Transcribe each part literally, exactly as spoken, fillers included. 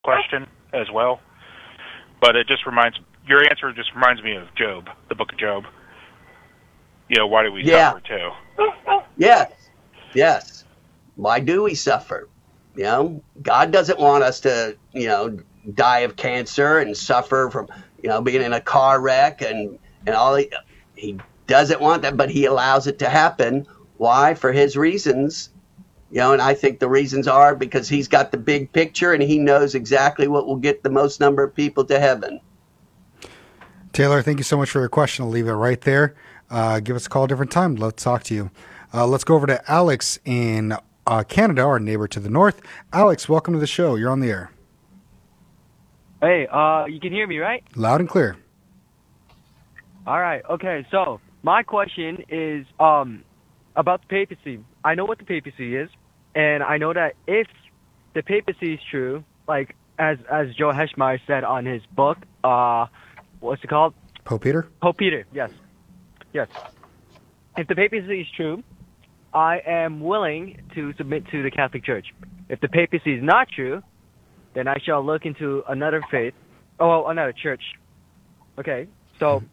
question as well. But it just reminds your answer just reminds me of Job, the book of Job. You know, why do we Yeah. suffer too? Yes. Yes. Why do we suffer? You know, God doesn't want us to, you know, die of cancer and suffer from, you know, being in a car wreck and, and all. He, he doesn't want that, but he allows it to happen. Why? For his reasons. You know, and I think the reasons are because he's got the big picture and he knows exactly what will get the most number of people to heaven. Taylor, thank you so much for your question. I'll leave it right there. Uh, give us a call a different time. Let's talk to you. Uh, let's go over to Alex in uh, Canada, our neighbor to the north. Alex, welcome to the show. You're on the air. Hey, uh, you can hear me, right? Loud and clear. All right. Okay. So my question is um, about the papacy. I know what the papacy is, and I know that if the papacy is true, like as as Joe Heschmeyer said on his book, uh, what's it called? Pope Peter? Pope Peter, yes. Yes. If the papacy is true, I am willing to submit to the Catholic Church. If the papacy is not true, then I shall look into another faith, oh, another church. Okay, so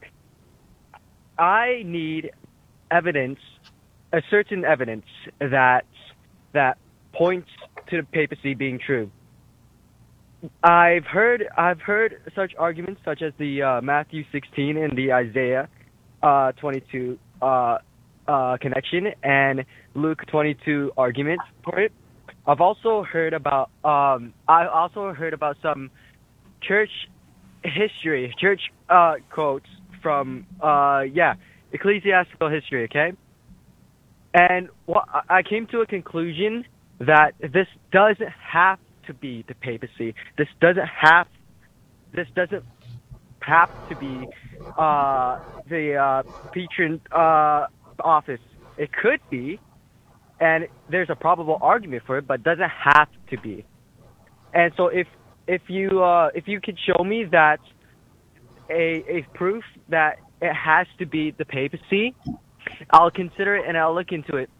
I need evidence, a certain evidence that that points to the papacy being true. I've heard I've heard such arguments, such as the uh, Matthew sixteen and the Isaiah uh, twenty-two uh, uh, connection and Luke twenty-two argument for it. I've also heard about um, I also heard about some church history, church uh, quotes from uh, yeah ecclesiastical history. Okay, and well, I came to a conclusion that this doesn't have to be the papacy. This doesn't have. This doesn't have to be uh, the uh, patron uh, office. It could be, and there's a probable argument for it, but it doesn't have to be. And so, if if you uh, if you could show me that a a proof that it has to be the papacy, I'll consider it and I'll look into it.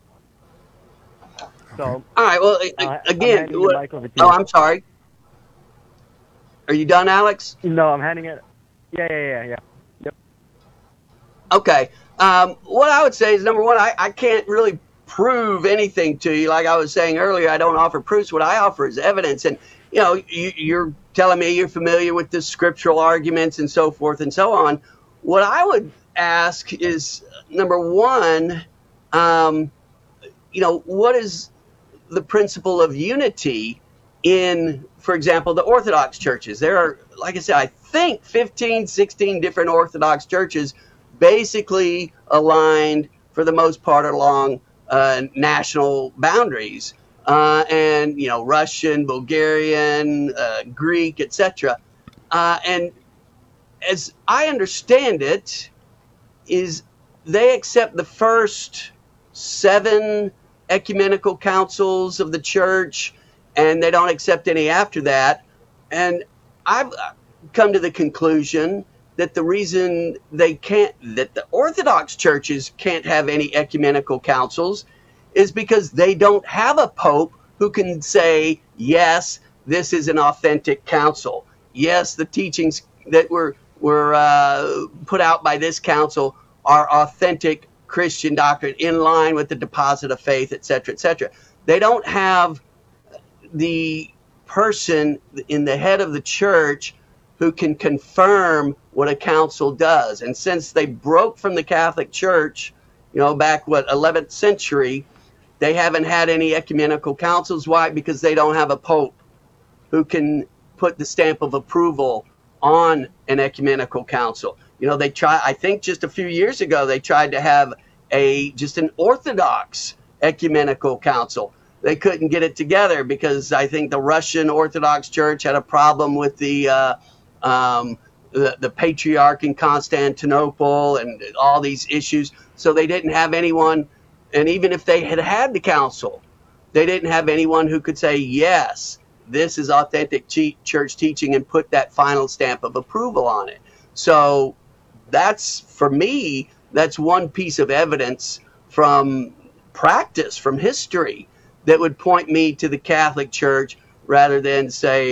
So, all right. Well, uh, again, I'm what, oh, I'm sorry. Are you done, Alex? No, I'm handing it. Yeah, yeah, yeah, yeah. Yep. Okay. Um, what I would say is, number one, I, I can't really prove anything to you. Like I was saying earlier, I don't offer proofs. What I offer is evidence. And, you know, you, you're telling me you're familiar with the scriptural arguments and so forth and so on. What I would ask is, number one, um, you know, what is the principle of unity in, for example, the Orthodox churches? There are, like I said, I think fifteen, sixteen different Orthodox churches basically aligned for the most part along uh, national boundaries. Uh, and, you know, Russian, Bulgarian, uh, Greek, et cetera. Uh, and as I understand it, is they accept the first seven ecumenical councils of the church, and they don't accept any after that. And I've come to the conclusion that the reason they can't, that the Orthodox churches can't have any ecumenical councils is because they don't have a pope who can say, yes, this is an authentic council. Yes, the teachings that were, were uh, put out by this council are authentic Christian doctrine in line with the deposit of faith, et cetera, et cetera. They don't have the person in the head of the church who can confirm what a council does. And since they broke from the Catholic Church, you know, back, what, eleventh century, they haven't had any ecumenical councils. Why? Because they don't have a pope who can put the stamp of approval on an ecumenical council. You know, they try, I think just a few years ago, they tried to have a just an Orthodox ecumenical council. They couldn't get it together because I think the Russian Orthodox Church had a problem with the uh, um, the, the patriarch in Constantinople and all these issues. So they didn't have anyone, and even if they had had the council, they didn't have anyone who could say, yes, this is authentic church teaching and put that final stamp of approval on it. So that's, for me, that's one piece of evidence from practice, from history, that would point me to the Catholic Church rather than say